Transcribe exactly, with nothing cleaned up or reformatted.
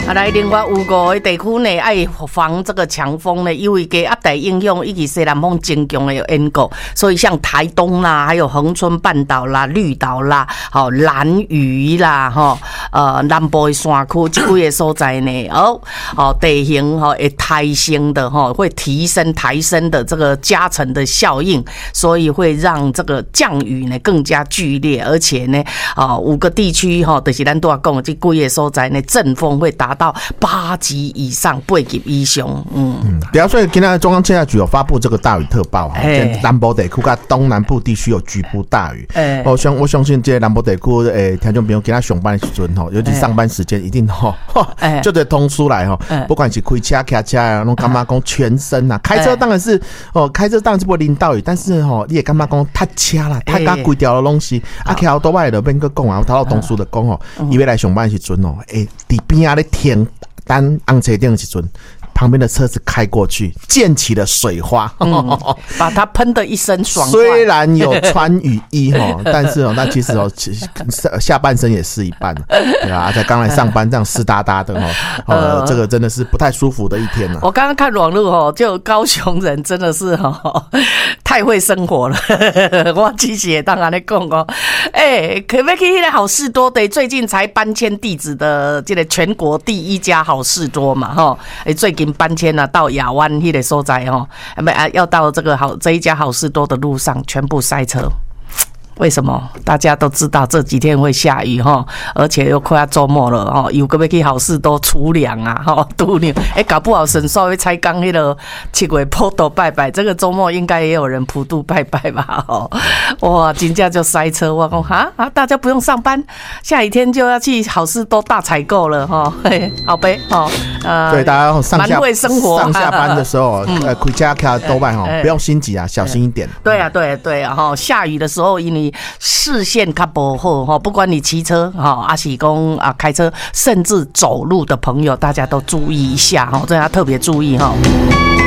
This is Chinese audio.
啊，来，另外有五个地区呢，爱防这个强风呢，因为给压台影响以及西南风增强的有因果，所以像台东啦，还有恒春半岛啦、绿岛啦、好兰屿啦、哈呃南部的山区这几个所在呢，哦哦地形哈会抬升的哈，会提升抬升的这个加成的效应，所以会让这个降雨呢更加剧烈，而且呢，啊五个地区哈，就是咱都要讲的这几个所在呢，阵风会达到八级以上、八级以上，嗯嗯， 对啊，所以今天中央气象局有发布这个大雨特报哈，南部地区跟东南部地区有局部大雨。哎，我相我相信这南部地区诶，听众朋友今天上班的时阵吼，尤其上班时间一定吼，就得通出来吼，不管是开车、开车啊，拢感觉讲全身啊，开车当然是哦，开车当然是不会淋到雨，但是吼，你也感觉讲踏车啦，踏甲规条的东西，啊，骑好多摆就变个讲啊，我头到同事就讲吼，伊要来上班的时阵吼，诶，伫边啊咧停。单昂车顶的时阵，旁边的车子开过去，溅起了水花， 嗯、把它喷得一身爽。 虽然有穿雨衣哈，但是哦，那其实哦，下半身也湿一半，对啊，在刚来上班这样湿哒哒的哦，呃，这个真的是不太舒服的一天了。 我刚刚看网络哦，就高雄人真的是哦，太会生活了。我之前当然在讲哦，哎，可不可以来好事多的？最近才搬迁地址的，这个全国第一家好事多嘛，哈，哎，最近搬迁啊，到亚湾那个所在哦，要到这个好这一家好事多的路上全部塞车。为什么？大家都知道这几天会下雨哈，而且又快要周末了哈，有个要去好事多储粮啊哈，度娘哎，搞不好神兽会才刚那个七月普渡拜拜，这个周末应该也有人普渡拜拜吧？哦，哇，真正就塞车，我讲哈啊，大家不用上班，下雨天就要去好事多大采购了哈，嘿，好呗哦，呃， 对，大家上下蛮会生活， 上下班的时候，呃，回家开多拜哈，不用心急啊，小心一点。 对啊，对啊，对啊，哈，下雨的时候因为视线较不好哈，不管你骑车哈，还是讲啊开车，甚至走路的朋友，大家都注意一下哈，这要特别注意哈。